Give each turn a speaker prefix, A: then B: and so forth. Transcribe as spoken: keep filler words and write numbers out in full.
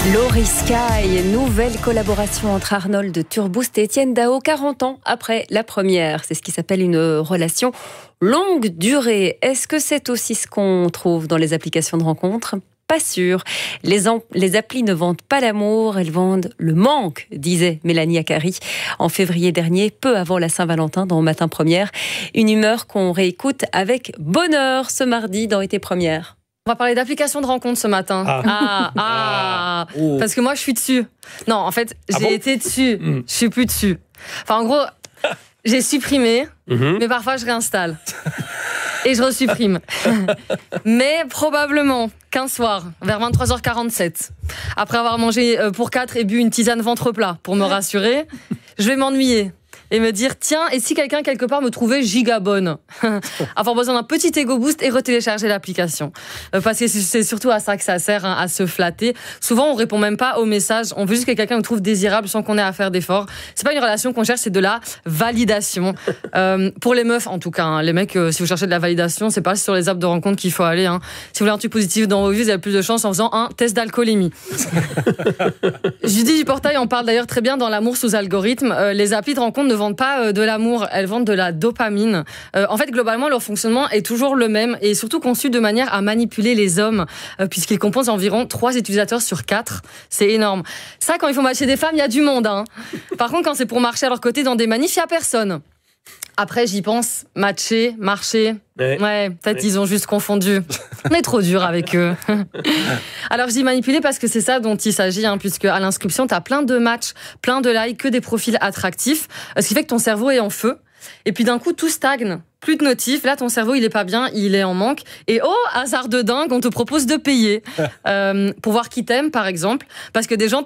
A: Laurie Sky, nouvelle collaboration entre Arnold Turboost et Étienne Dao, quarante ans après la première. C'est ce qui s'appelle une relation longue durée. Est-ce que c'est aussi ce qu'on trouve dans les applications de rencontres ? Pas sûr. Les, am- les applis ne vendent pas l'amour, elles vendent le manque, disait Mélanie Acari en février dernier, peu avant la Saint-Valentin, dans Matin Première. Une humeur qu'on réécoute avec bonheur ce mardi dans Été Première.
B: On va parler d'applications de rencontres ce matin. Ah, ah, ah. Oh. Parce que moi, je suis dessus. Non, en fait, j'ai ah bon été dessus. Mmh. Je suis plus dessus. Enfin, en gros, j'ai supprimé, mmh. mais parfois, je réinstalle. Et je resupprime. Mais probablement qu'un soir, vers vingt-trois heures quarante-sept, après avoir mangé pour quatre et bu une tisane ventre plat, pour me rassurer, je vais m'ennuyer. Et me dire, tiens, et si quelqu'un quelque part me trouvait giga bonne, avoir besoin d'un petit ego boost et retélécharger l'application. Parce que c'est surtout à ça que ça sert, hein, à se flatter. Souvent, on répond même pas aux messages. On veut juste que quelqu'un nous trouve désirable sans qu'on ait à faire d'efforts. C'est pas une relation qu'on cherche, c'est de la validation. Euh, pour les meufs, en tout cas. Hein. Les mecs, euh, si vous cherchez de la validation, c'est pas sur les apps de rencontre qu'il faut aller. Hein. Si vous voulez un truc positif dans vos vies, vous avez plus de chance en faisant un test d'alcoolémie. Judy Duportail en parle d'ailleurs très bien dans L'amour sous algorithme. Euh, les applis de rencontre ne vendent pas de l'amour, elles vendent de la dopamine. Euh, en fait, globalement, leur fonctionnement est toujours le même et surtout conçu de manière à manipuler les hommes, euh, puisqu'ils composent environ trois utilisateurs sur quatre. C'est énorme. Ça, quand il faut matcher des femmes, il y a du monde. Hein. Par contre, quand c'est pour marcher à leur côté dans des manifs, il n'y a personne. Après, j'y pense, matcher, marcher. Ouais, ouais peut-être ouais. Ils ont juste confondu. On est trop dur avec eux. Alors, je dis manipuler parce que c'est ça dont il s'agit, hein, puisque à l'inscription, tu as plein de matchs, plein de likes, que des profils attractifs, ce qui fait que ton cerveau est en feu. Et puis d'un coup, tout stagne. Plus de notifs. Là, ton cerveau, il est pas bien, il est en manque. Et oh, hasard de dingue, on te propose de payer euh, pour voir qui t'aime, par exemple. Parce que des gens